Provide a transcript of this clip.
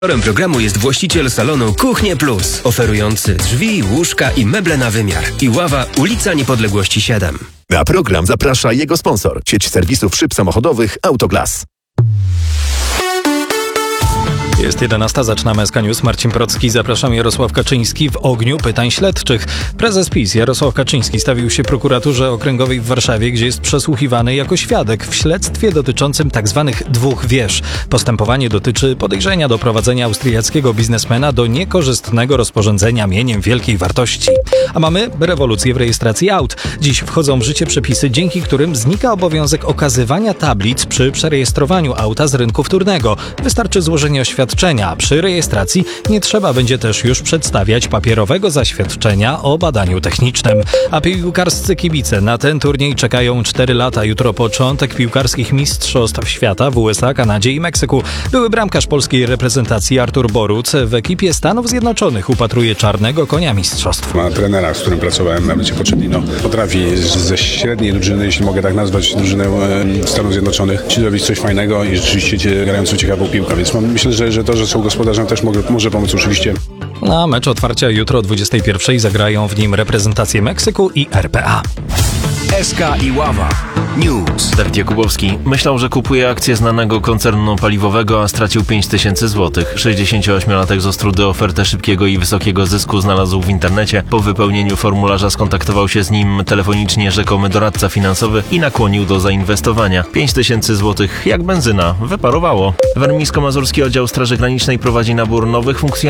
Sponsorem programu jest właściciel salonu Kuchnie Plus, oferujący drzwi, łóżka i meble na wymiar. Iława, ulica Niepodległości 7. Na program zaprasza jego sponsor, sieć serwisów szyb samochodowych Autoglas. Jest 11, zaczynamy SK News. Marcin Procki, zapraszam. Jarosław Kaczyński w ogniu pytań śledczych. Prezes PiS Jarosław Kaczyński stawił się prokuraturze okręgowej w Warszawie, gdzie jest przesłuchiwany jako świadek w śledztwie dotyczącym tzw. dwóch wież. Postępowanie dotyczy podejrzenia doprowadzenia austriackiego biznesmena do niekorzystnego rozporządzenia mieniem wielkiej wartości. A mamy rewolucję w rejestracji aut. Dziś wchodzą w życie przepisy, dzięki którym znika obowiązek okazywania tablic przy przerejestrowaniu auta z rynku wtórnego. Wystarczy złożenie oświadczenia. Przy rejestracji nie trzeba będzie też już przedstawiać papierowego zaświadczenia o badaniu technicznym. A piłkarscy kibice na ten turniej czekają 4 lata. Jutro początek piłkarskich mistrzostw świata w USA, Kanadzie i Meksyku. Były bramkarz polskiej reprezentacji Artur Boruc w ekipie Stanów Zjednoczonych upatruje czarnego konia mistrzostw. Ma trenera, z którym pracowałem na Bycie Pochettino. Potrafi ze średniej drużyny, jeśli mogę tak nazwać, drużynę Stanów Zjednoczonych, zrobić coś fajnego i rzeczywiście grającą ciekawą piłkę. Więc myślę, że to, że są gospodarzem, też może pomóc oczywiście. Na mecz otwarcia jutro o 21:00 zagrają w nim reprezentacje Meksyku i RPA. SK Iława News. Dawid Jakubowski myślał, że kupuje akcje znanego koncernu paliwowego, a stracił 5000 zł. 68-latek z Ostródy ofertę szybkiego i wysokiego zysku znalazł w internecie. Po wypełnieniu formularza skontaktował się z nim telefonicznie rzekomy doradca finansowy i nakłonił do zainwestowania. 5000 zł jak benzyna wyparowało. Warmińsko-Mazurski Oddział Straży Granicznej prowadzi nabór nowych funkcjonariuszy